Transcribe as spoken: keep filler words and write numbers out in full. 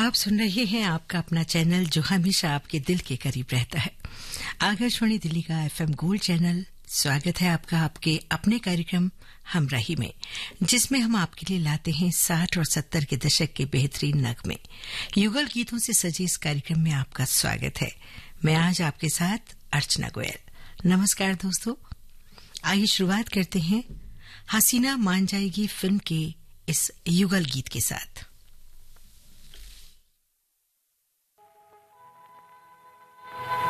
आप सुन रहे हैं आपका अपना चैनल जो हमेशा आपके दिल के करीब रहता है, आकाशवाणी दिल्ली का एफएम गोल्ड चैनल। स्वागत है आपका आपके अपने कार्यक्रम हमराही में, जिसमें हम आपके लिए लाते हैं साठ और सत्तर के दशक के बेहतरीन नगमे। युगल गीतों से सजे इस कार्यक्रम में आपका स्वागत है। मैं आज आपके साथ अर्चना गोयल। नमस्कार दोस्तों, आइए शुरुआत करते हैं हसीना मान जाएगी फिल्म के इस युगल गीत के साथ।